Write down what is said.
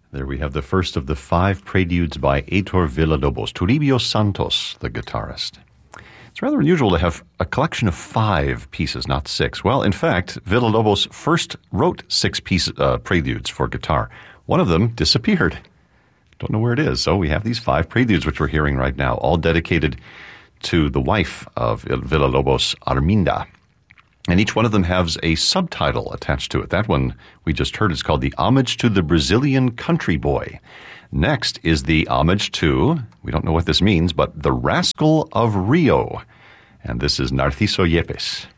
There we have the first of the 5 preludes by Heitor Villa-Lobos, Toribio Santos, the guitarist. It's rather unusual to have a collection of 5 pieces, not 6. Well, in fact, Villa-Lobos first wrote 6 preludes for guitar. One of them disappeared. Don't know where it is. So we have these 5 preludes, which we're hearing right now, all dedicated to the wife of Villa-Lobos, Arminda. And each one of them has a subtitle attached to it. That one we just heard is called The Homage to the Brazilian Country Boy. Next is the homage to, we don't know what this means, but The Rascal of Rio. And this is Narciso Yepes.